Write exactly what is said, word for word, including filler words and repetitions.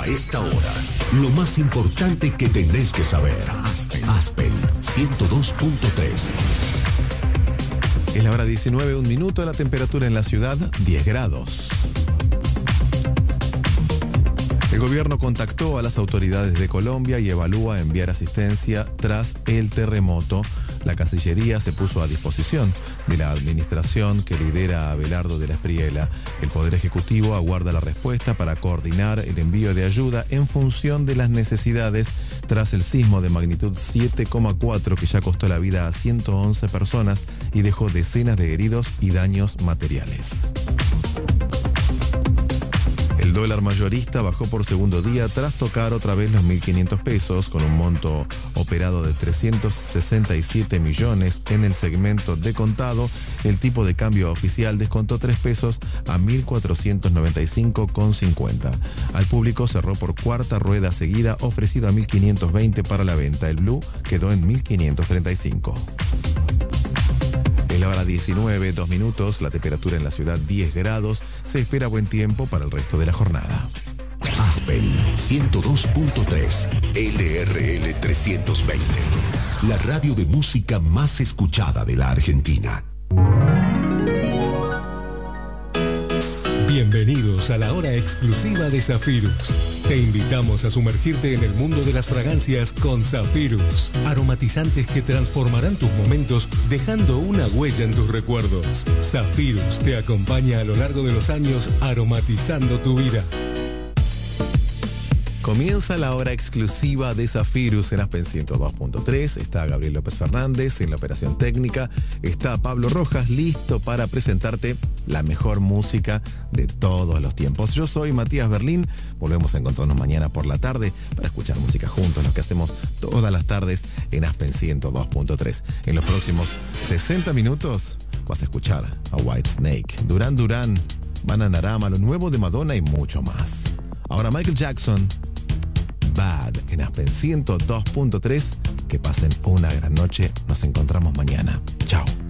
esta hora, lo más importante que tenés que saber. Aspen, Aspen ciento dos punto tres. Es la hora diecinueve, un minuto, la temperatura en la ciudad, diez grados. El gobierno contactó a las autoridades de Colombia y evalúa enviar asistencia tras el terremoto. La Cancillería se puso a disposición de la administración que lidera Abelardo de la Espriella. El Poder Ejecutivo aguarda la respuesta para coordinar el envío de ayuda en función de las necesidades tras el sismo de magnitud siete coma cuatro que ya costó la vida a ciento once personas y dejó decenas de heridos y daños materiales. El dólar mayorista bajó por segundo día tras tocar otra vez los mil quinientos pesos con un monto operado de trescientos sesenta y siete millones en el segmento de contado. El tipo de cambio oficial descontó tres pesos a mil cuatrocientos noventa y cinco con cincuenta. Al público cerró por cuarta rueda seguida ofrecido a mil quinientos veinte para la venta. El blue quedó en mil quinientos treinta y cinco. Es la hora diecinueve, dos minutos, la temperatura en la ciudad diez grados, se espera buen tiempo para el resto de la jornada. Aspen ciento dos punto tres, L R L trescientos veinte, la radio de música más escuchada de la Argentina. Bienvenidos a la hora exclusiva de Zafirus. Te invitamos a sumergirte en el mundo de las fragancias con Zafirus. Aromatizantes que transformarán tus momentos dejando una huella en tus recuerdos. Zafirus te acompaña a lo largo de los años aromatizando tu vida. Comienza la hora exclusiva de Zafirus en Aspen ciento dos punto tres. Está Gabriel López Fernández en la operación técnica. Está Pablo Rojas listo para presentarte la mejor música de todos los tiempos. Yo soy Matías Berlín. Volvemos a encontrarnos mañana por la tarde para escuchar música juntos, lo que hacemos todas las tardes en Aspen ciento dos punto tres. En los próximos sesenta minutos vas a escuchar a Whitesnake, Duran Duran, Bananarama, lo nuevo de Madonna y mucho más. Ahora Michael Jackson, Bad en Aspen ciento dos punto tres. Que pasen una gran noche. Nos encontramos mañana. Chao.